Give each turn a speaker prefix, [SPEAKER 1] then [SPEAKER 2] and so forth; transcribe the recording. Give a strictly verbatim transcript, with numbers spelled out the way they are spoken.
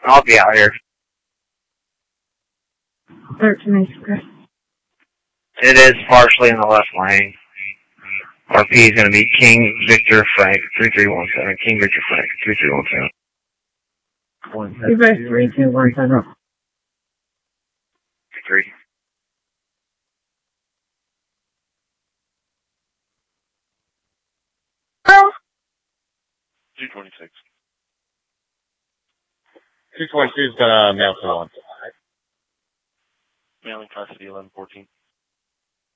[SPEAKER 1] I'll be out here.
[SPEAKER 2] thirteen Express.
[SPEAKER 1] It is partially in the left lane. R P is going to be King Victor Frank three three one seven. King Victor Frank three three one seven.
[SPEAKER 2] Reverse three two one seven.
[SPEAKER 1] Three.
[SPEAKER 2] Oh.
[SPEAKER 3] two twenty-six.
[SPEAKER 4] two twenty-two's got a mail to one.
[SPEAKER 3] Mailing class city eleven fourteen.